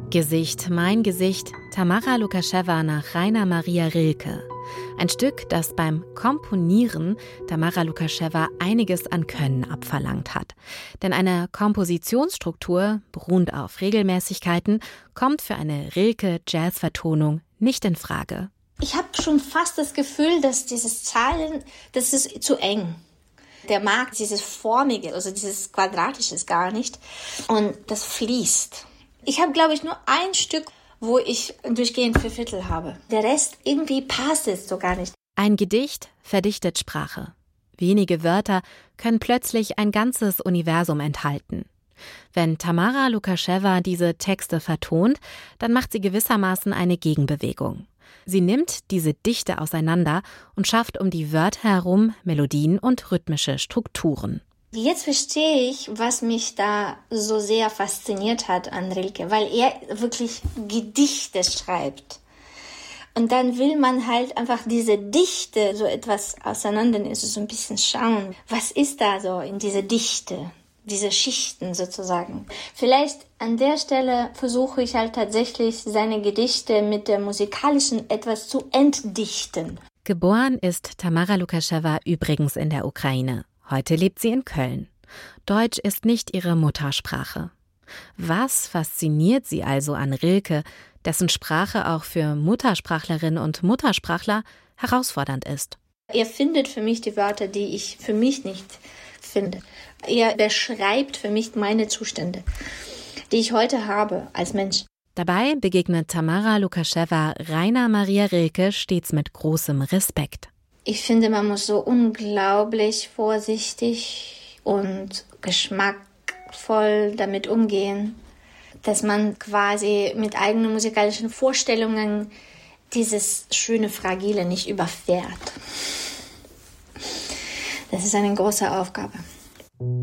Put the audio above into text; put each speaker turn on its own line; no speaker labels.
Gesicht, mein Gesicht, Tamara Lukascheva nach Rainer Maria Rilke. Ein Stück, das beim Komponieren Tamara Lukascheva einiges an Können abverlangt hat. Denn eine Kompositionsstruktur, beruhend auf Regelmäßigkeiten, kommt für eine Rilke-Jazz-Vertonung nicht in Frage.
Ich habe schon fast das Gefühl, dass dieses Zahlen, das ist zu eng. Der mag dieses Formige, also dieses Quadratische gar nicht. Und das fließt. Ich habe, glaube ich, nur ein Stück, wo ich durchgehend 4 Viertel habe. Der Rest irgendwie passt es so gar nicht.
Ein Gedicht verdichtet Sprache. Wenige Wörter können plötzlich ein ganzes Universum enthalten. Wenn Tamara Lukascheva diese Texte vertont, dann macht sie gewissermaßen eine Gegenbewegung. Sie nimmt diese Dichte auseinander und schafft um die Wörter herum Melodien und rhythmische Strukturen.
Jetzt verstehe ich, was mich da so sehr fasziniert hat an Rilke, weil er wirklich Gedichte schreibt. Und dann will man halt einfach diese Dichte, so etwas auseinandernehmen, so ein bisschen schauen, was ist da so in dieser Dichte, diese Schichten sozusagen. Vielleicht an der Stelle versuche ich halt tatsächlich, seine Gedichte mit der musikalischen etwas zu entdichten.
Geboren ist Tamara Lukascheva übrigens in der Ukraine. Heute lebt sie in Köln. Deutsch ist nicht ihre Muttersprache. Was fasziniert sie also an Rilke, dessen Sprache auch für Muttersprachlerinnen und Muttersprachler herausfordernd ist?
Er findet für mich die Wörter, die ich für mich nicht finde. Er beschreibt für mich meine Zustände, die ich heute habe als Mensch.
Dabei begegnet Tamara Lukascheva Rainer Maria Rilke stets mit großem Respekt.
Ich finde, man muss so unglaublich vorsichtig und geschmackvoll damit umgehen, dass man quasi mit eigenen musikalischen Vorstellungen dieses schöne Fragile nicht überfährt. Das ist eine große Aufgabe.